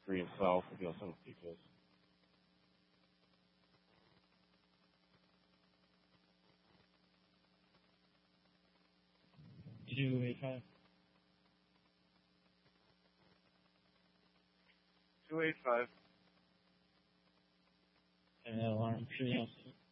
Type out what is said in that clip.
for yourself if you're some speakers. Did you A5? 285. Alarm 是要死。